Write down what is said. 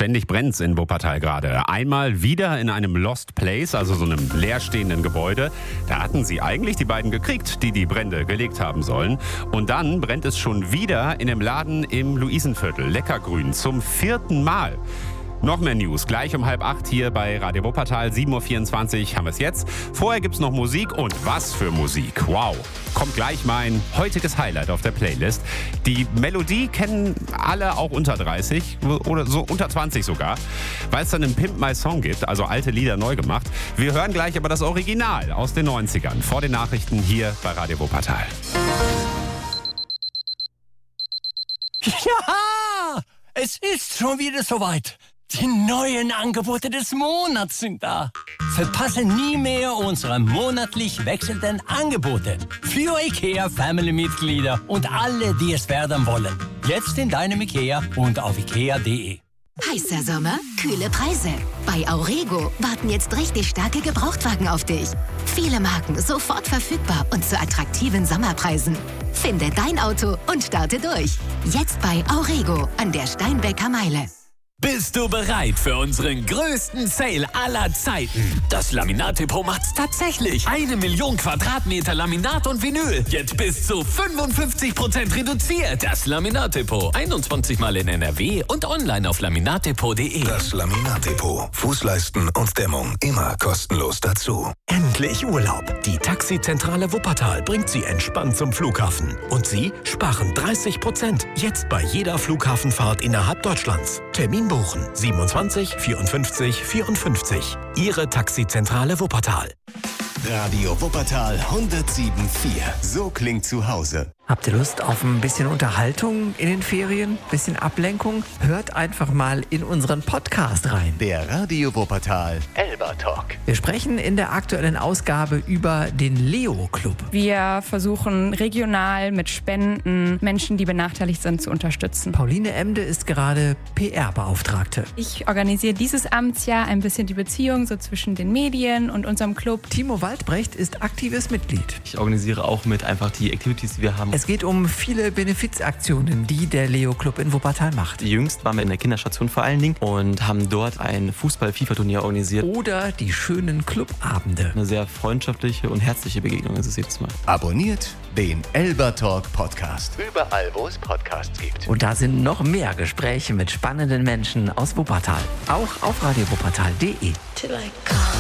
Ständig brennt's in Wuppertal gerade. Einmal wieder in einem Lost Place, also so einem leerstehenden Gebäude. Da hatten sie eigentlich die beiden gekriegt, die Brände gelegt haben sollen. Und dann brennt es schon wieder in dem Laden im Luisenviertel, Leckergrün, zum 4. Mal. Noch mehr News, gleich um 7:30 hier bei Radio Wuppertal, 7:24 Uhr haben wir es jetzt. Vorher gibt's noch Musik und was für Musik, wow. Kommt gleich mein heutiges Highlight auf der Playlist. Die Melodie kennen alle auch unter 30 oder so unter 20 sogar, weil es dann einen Pimp My Song gibt, also alte Lieder neu gemacht. Wir hören gleich aber das Original aus den 90ern vor den Nachrichten hier bei Radio Wuppertal. Ja, es ist schon wieder soweit. Die neuen Angebote des Monats sind da. Verpasse nie mehr unsere monatlich wechselnden Angebote für IKEA-Family-Mitglieder und alle, die es werden wollen. Jetzt in deinem IKEA und auf ikea.de. Heißer Sommer, kühle Preise. Bei Aurego warten jetzt richtig starke Gebrauchtwagen auf dich. Viele Marken sofort verfügbar und zu attraktiven Sommerpreisen. Finde dein Auto und starte durch. Jetzt bei Aurego an der Steinbecker Meile. Bist du bereit für unseren größten Sale aller Zeiten? Das Laminat-Depot macht's tatsächlich. 1 Million Quadratmeter Laminat und Vinyl. Jetzt bis zu 55% reduziert. Das Laminat-Depot. 21 Mal in NRW und online auf laminatdepot.de. Das Laminat-Depot. Fußleisten und Dämmung immer kostenlos dazu. Endlich Urlaub. Die Taxizentrale Wuppertal bringt Sie entspannt zum Flughafen. Und Sie sparen 30%. Jetzt bei jeder Flughafenfahrt innerhalb Deutschlands. Termin buchen 27 54 54. Ihre Taxizentrale Wuppertal. Radio Wuppertal 107.4. So klingt zu Hause. Habt ihr Lust auf ein bisschen Unterhaltung in den Ferien? Bisschen Ablenkung? Hört einfach mal in unseren Podcast rein. Der Radio Wuppertal Elba Talk. Wir sprechen in der aktuellen Ausgabe über den Leo Club. Wir versuchen regional mit Spenden Menschen, die benachteiligt sind, zu unterstützen. Pauline Emde ist gerade PR-Beauftragte. Ich organisiere dieses Amtsjahr ein bisschen die Beziehung so zwischen den Medien und unserem Club. Timo Waldbrecht ist aktives Mitglied. Ich organisiere auch mit einfach die Activities, die wir haben. Es geht um viele Benefizaktionen, die der Leo Club in Wuppertal macht. Jüngst waren wir in der Kinderstation vor allen Dingen und haben dort ein Fußball-FIFA-Turnier organisiert. Oder die schönen Clubabende. Eine sehr freundschaftliche und herzliche Begegnung ist es jedes Mal. Abonniert den Elba Talk Podcast. Überall, wo es Podcasts gibt. Und da sind noch mehr Gespräche mit spannenden Menschen aus Wuppertal. Auch auf radiowuppertal.de.